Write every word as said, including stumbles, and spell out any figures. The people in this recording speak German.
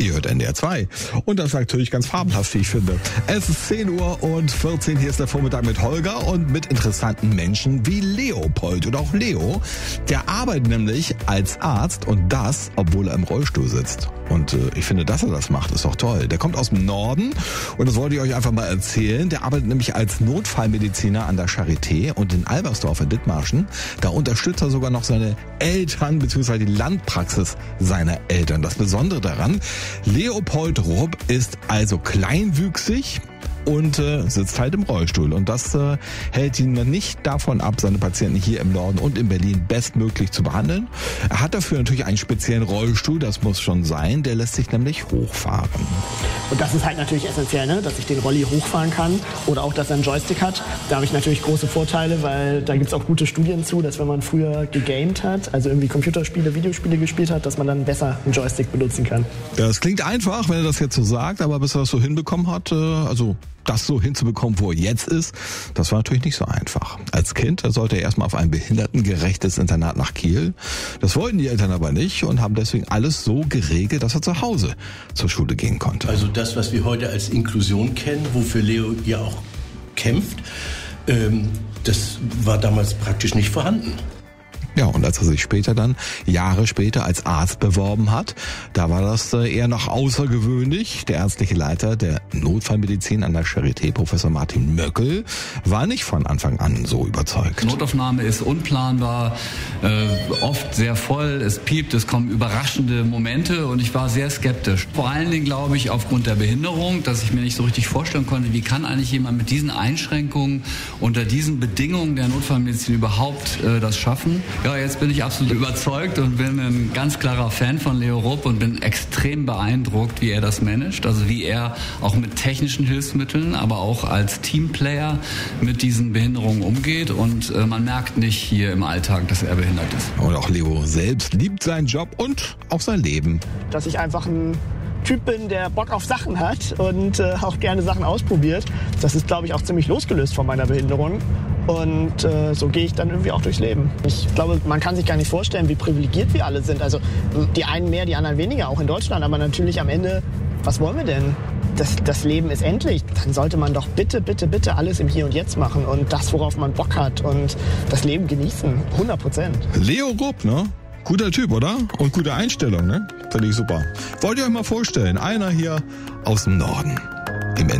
Ihr hört N D R zwei. Und das ist natürlich ganz fabelhaft, wie ich finde. Es ist zehn Uhr und vierzehn. Hier ist der Vormittag mit Holger und mit interessanten Menschen wie Leopold oder auch Leo. Der arbeitet nämlich als Arzt und das, obwohl er im Rollstuhl sitzt. Und äh, ich finde, dass er das macht, ist doch toll. Der kommt aus dem Norden und das wollte ich euch einfach mal erzählen. Der arbeitet nämlich als Notfallmediziner an der Charité und in Albersdorf in Dithmarschen. Da unterstützt er sogar noch seine Eltern bzw. die Landpraxis seiner Eltern. Das Besondere daran, Leopold Rupp ist also kleinwüchsig und äh, sitzt halt im Rollstuhl. Und das äh, hält ihn nicht davon ab, seine Patienten hier im Norden und in Berlin bestmöglich zu behandeln. Er hat dafür natürlich einen speziellen Rollstuhl, das muss schon sein. Der lässt sich nämlich hochfahren. Und das ist halt natürlich essentiell, ne? Dass ich den Rolli hochfahren kann oder auch, dass er einen Joystick hat. Da habe ich natürlich große Vorteile, weil da gibt es auch gute Studien zu, dass wenn man früher gegamed hat, also irgendwie Computerspiele, Videospiele gespielt hat, dass man dann besser einen Joystick benutzen kann. Das klingt einfach, wenn er das jetzt so sagt, aber bis er das so hinbekommen hat, äh, also das so hinzubekommen, wo er jetzt ist, das war natürlich nicht so einfach. Als Kind sollte er erstmal auf ein behindertengerechtes Internat nach Kiel. Das wollten die Eltern aber nicht und haben deswegen alles so geregelt, dass er zu Hause zur Schule gehen konnte. Also das, was wir heute als Inklusion kennen, wofür Leo ja auch kämpft, ähm, das war damals praktisch nicht vorhanden. Ja, und als er sich später dann, Jahre später, als Arzt beworben hat, da war das eher noch außergewöhnlich. Der ärztliche Leiter der Notfallmedizin an der Charité, Professor Martin Möckel, war nicht von Anfang an so überzeugt. Notaufnahme ist unplanbar, äh, oft sehr voll, es piept, es kommen überraschende Momente und ich war sehr skeptisch. Vor allen Dingen glaube ich aufgrund der Behinderung, dass ich mir nicht so richtig vorstellen konnte, wie kann eigentlich jemand mit diesen Einschränkungen unter diesen Bedingungen der Notfallmedizin überhaupt äh, das schaffen. Ja, jetzt bin ich absolut überzeugt und bin ein ganz klarer Fan von Leo Rupp und bin extrem beeindruckt, wie er das managt. Also wie er auch mit technischen Hilfsmitteln, aber auch als Teamplayer mit diesen Behinderungen umgeht. Und äh, man merkt nicht hier im Alltag, dass er behindert ist. Und auch Leo selbst liebt seinen Job und auch sein Leben. Dass ich einfach ein Typ bin, der Bock auf Sachen hat und äh, auch gerne Sachen ausprobiert. Das ist, glaube ich, auch ziemlich losgelöst von meiner Behinderung. Und äh, so gehe ich dann irgendwie auch durchs Leben. Ich glaube, man kann sich gar nicht vorstellen, wie privilegiert wir alle sind. Also die einen mehr, die anderen weniger, auch in Deutschland. Aber natürlich am Ende, was wollen wir denn? Das, das Leben ist endlich. Dann sollte man doch bitte, bitte, bitte alles im Hier und Jetzt machen. Und das, worauf man Bock hat. Und das Leben genießen. hundert Prozent. Leo Rupp, ne? Guter Typ, oder? Und gute Einstellung, ne? Finde ich super. Wollt ihr euch mal vorstellen, einer hier aus dem Norden.